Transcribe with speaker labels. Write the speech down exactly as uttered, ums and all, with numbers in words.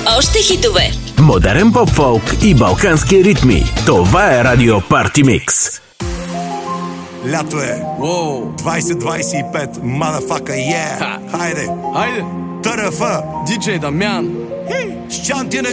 Speaker 1: Още хитове.
Speaker 2: Модерен поп-фолк и балкански ритми. Това е Радио Парти Микс.
Speaker 3: Лято е.
Speaker 4: Wow.
Speaker 3: двайсет двайсет и пет. Мадафака, yeah.
Speaker 4: Ха.
Speaker 3: Хайде.
Speaker 4: Хайде.
Speaker 3: ТРФ.
Speaker 4: Диджей Дамян.
Speaker 3: С чанти на